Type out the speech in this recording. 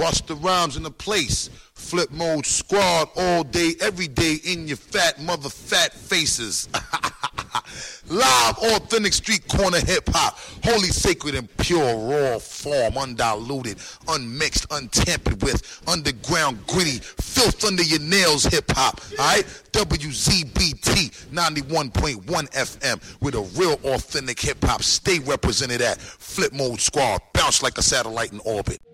Busta Rhymes in the place. Flip Mode Squad all day, every day in your fat faces. Live, authentic street corner hip-hop. Holy, sacred, and pure, raw form. Undiluted, unmixed, untampered with. Underground, gritty, filth under your nails hip-hop. Alright? WZBT 91.1 FM with a real authentic hip-hop. Stay represented at Flip Mode Squad. Bounce like a satellite in orbit.